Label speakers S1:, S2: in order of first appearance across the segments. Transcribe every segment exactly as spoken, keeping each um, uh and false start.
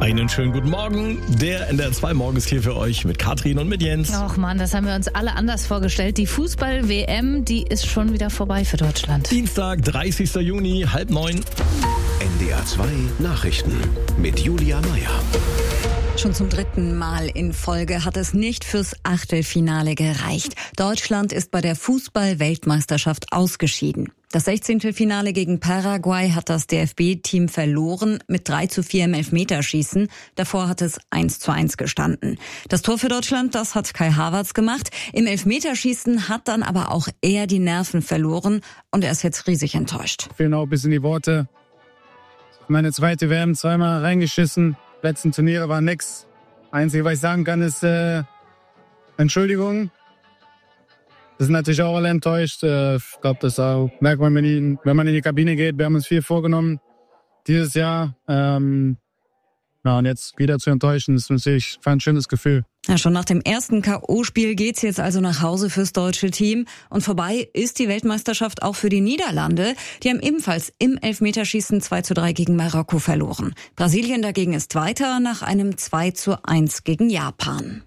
S1: Einen schönen guten Morgen. Der N D R zwei Morgen ist hier für euch mit Katrin und mit Jens.
S2: Och Mann, das haben wir uns alle anders vorgestellt. Die Fußball-W M, die ist schon wieder vorbei für Deutschland.
S1: Dienstag, dreißigster Juni, halb neun.
S3: N D R zwei Nachrichten mit Julia Meyer.
S4: Schon zum dritten Mal in Folge hat es nicht fürs Achtelfinale gereicht. Deutschland ist bei der Fußball-Weltmeisterschaft ausgeschieden. Das Sechzehntelfinale gegen Paraguay hat das D F B-Team verloren mit drei zu vier im Elfmeterschießen. Davor hat es eins zu eins gestanden. Das Tor für Deutschland, das hat Kai Havertz gemacht. Im Elfmeterschießen hat dann aber auch er die Nerven verloren und er ist jetzt riesig enttäuscht.
S5: Fehlen auch ein bisschen die Worte. Meine zweite W M zweimal reingeschissen. Letzten Turniere war nix. Einzige, was ich sagen kann, ist äh, Entschuldigung. Wir sind natürlich auch alle enttäuscht. Äh, ich glaube, das auch, merkt man, wenn, die, wenn man in die Kabine geht. Wir haben uns viel vorgenommen dieses Jahr. Ähm, ja, und jetzt wieder zu enttäuschen, ist natürlich ein schönes Gefühl.
S4: Ja, schon nach dem ersten K O-Spiel geht's jetzt also nach Hause fürs deutsche Team. Und vorbei ist die Weltmeisterschaft auch für die Niederlande. Die haben ebenfalls im Elfmeterschießen zwei zu drei gegen Marokko verloren. Brasilien dagegen ist weiter nach einem zwei zu eins gegen Japan.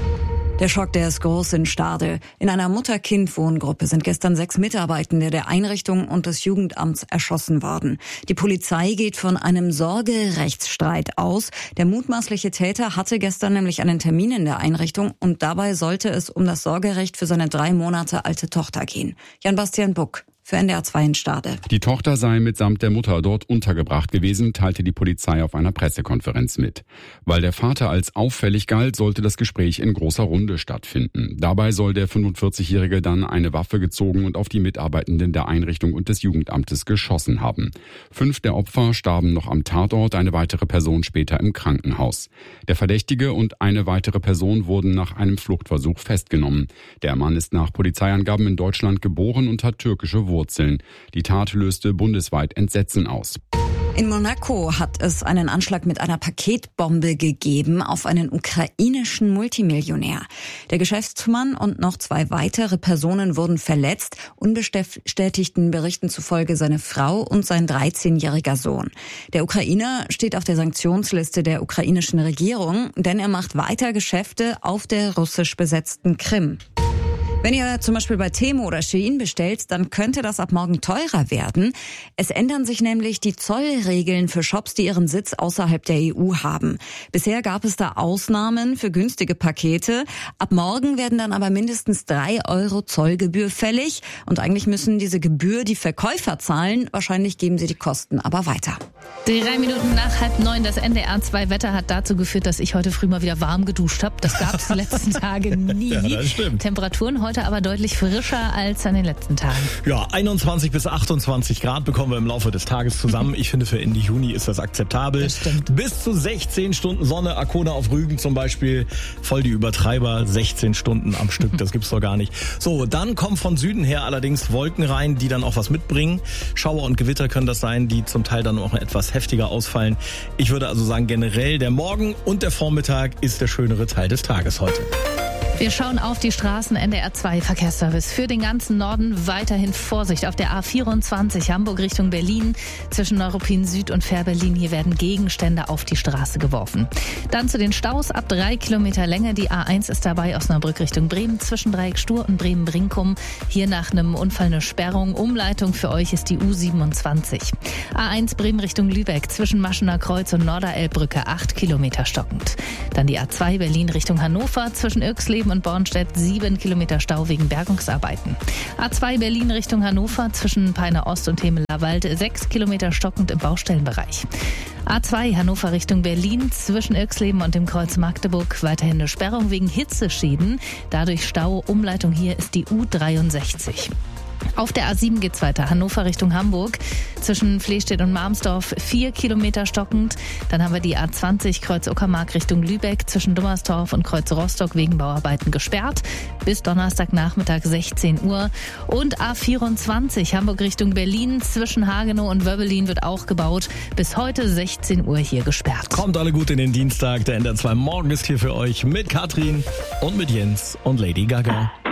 S4: Der Schock, der ist groß in Stade. In einer Mutter-Kind-Wohngruppe sind gestern sechs Mitarbeitende der Einrichtung und des Jugendamts erschossen worden. Die Polizei geht von einem Sorgerechtsstreit aus. Der mutmaßliche Täter hatte gestern nämlich einen Termin in der Einrichtung und dabei sollte es um das Sorgerecht für seine drei Monate alte Tochter gehen. Jan-Bastian Buck für N D R zwei in Stade.
S6: Die Tochter sei mitsamt der Mutter dort untergebracht gewesen, teilte die Polizei auf einer Pressekonferenz mit. Weil der Vater als auffällig galt, sollte das Gespräch in großer Runde stattfinden. Dabei soll der fünfundvierzigjährige dann eine Waffe gezogen und auf die Mitarbeitenden der Einrichtung und des Jugendamtes geschossen haben. Fünf der Opfer starben noch am Tatort, eine weitere Person später im Krankenhaus. Der Verdächtige und eine weitere Person wurden nach einem Fluchtversuch festgenommen. Der Mann ist nach Polizeiangaben in Deutschland geboren und hat türkische Wurzeln. Wurzeln. Die Tat löste bundesweit Entsetzen aus.
S4: In Monaco hat es einen Anschlag mit einer Paketbombe gegeben auf einen ukrainischen Multimillionär. Der Geschäftsmann und noch zwei weitere Personen wurden verletzt, unbestätigten Berichten zufolge seine Frau und sein dreizehnjähriger Sohn. Der Ukrainer steht auf der Sanktionsliste der ukrainischen Regierung, denn er macht weiter Geschäfte auf der russisch besetzten Krim. Wenn ihr zum Beispiel bei Temu oder Shein bestellt, dann könnte das ab morgen teurer werden. Es ändern sich nämlich die Zollregeln für Shops, die ihren Sitz außerhalb der E U haben. Bisher gab es da Ausnahmen für günstige Pakete. Ab morgen werden dann aber mindestens drei Euro Zollgebühr fällig. Und eigentlich müssen diese Gebühr die Verkäufer zahlen. Wahrscheinlich geben sie die Kosten aber weiter.
S2: Drei Minuten nach halb neun, das N D R zwei Wetter hat dazu geführt, dass ich heute früh mal wieder warm geduscht habe. Das gab es die letzten Tage nie.
S1: Ja, das stimmt.
S2: Temperaturen heute aber deutlich frischer als an den letzten Tagen.
S1: Ja, einundzwanzig bis achtundzwanzig Grad bekommen wir im Laufe des Tages zusammen. Ich finde, für Ende Juni ist das akzeptabel.
S2: Das stimmt.
S1: Bis zu sechzehn Stunden Sonne, Arkona auf Rügen zum Beispiel. Voll die Übertreiber, sechzehn Stunden am Stück, das gibt's doch gar nicht. So, dann kommen von Süden her allerdings Wolken rein, die dann auch was mitbringen. Schauer und Gewitter können das sein, die zum Teil dann auch etwas heftiger ausfallen. Ich würde also sagen, generell der Morgen und der Vormittag ist der schönere Teil des Tages heute.
S2: Wir schauen auf die Straßen. N D R zwei Verkehrsservice für den ganzen Norden. Weiterhin Vorsicht auf der A vierundzwanzig Hamburg Richtung Berlin. Zwischen Neuruppin Süd und Fährberlin. Hier werden Gegenstände auf die Straße geworfen. Dann zu den Staus ab drei Kilometer Länge. Die A eins ist dabei Osnabrück Richtung Bremen. Zwischen Dreieck Stur und Bremen-Brinkum. Hier nach einem Unfall eine Sperrung. Umleitung für euch ist die U siebenundzwanzig. A eins Bremen Richtung Lübeck. Zwischen Maschener Kreuz und Norderelbbrücke acht Kilometer stockend. Dann die A zwei Berlin Richtung Hannover. Zwischen Irxleben und Bornstedt sieben Kilometer Stau wegen Bergungsarbeiten. A zwei Berlin Richtung Hannover zwischen Peine Ost und Hemeler Wald sechs Kilometer stockend im Baustellenbereich. A zwei Hannover Richtung Berlin zwischen Irxleben und dem Kreuz Magdeburg weiterhin eine Sperrung wegen Hitzeschäden. Dadurch Stau. Umleitung hier ist die U dreiundsechzig. Auf der A sieben geht's weiter, Hannover Richtung Hamburg, zwischen Flehstedt und Marmsdorf vier Kilometer stockend. Dann haben wir die A zwanzig Kreuz Uckermark Richtung Lübeck, zwischen Dummersdorf und Kreuz Rostock wegen Bauarbeiten gesperrt. Bis Donnerstagnachmittag sechzehn Uhr. Und A vierundzwanzig Hamburg Richtung Berlin, zwischen Hagenow und Wöbbelin wird auch gebaut. Bis heute sechzehn Uhr hier gesperrt.
S1: Kommt alle gut in den Dienstag. Der N D R zwei Morgen ist hier für euch mit Katrin und mit Jens und Lady Gaga.